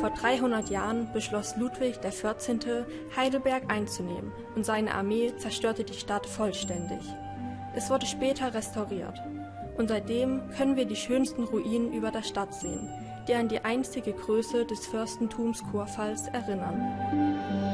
Vor 300 Jahren beschloss Ludwig XIV. Heidelberg einzunehmen und seine Armee zerstörte die Stadt vollständig. Es wurde später restauriert und seitdem können wir die schönsten Ruinen über der Stadt sehen, die an die einstige Größe des Fürstentums Kurpfalz erinnern.